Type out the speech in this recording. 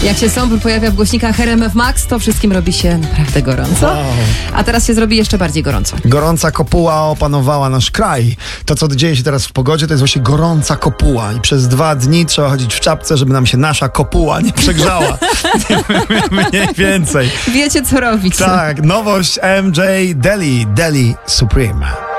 Jak się Sombr pojawia w głośnikach RMF Max, to wszystkim robi się naprawdę gorąco. Wow. A teraz się zrobi jeszcze bardziej gorąco. Gorąca kopuła opanowała nasz kraj. To, co dzieje się teraz w pogodzie, to jest właśnie gorąca kopuła. I przez 2 dni trzeba chodzić w czapce, żeby nam się nasza kopuła nie przegrzała. Mniej więcej. Wiecie, co robić. Tak, nowość MJ Deli Supreme.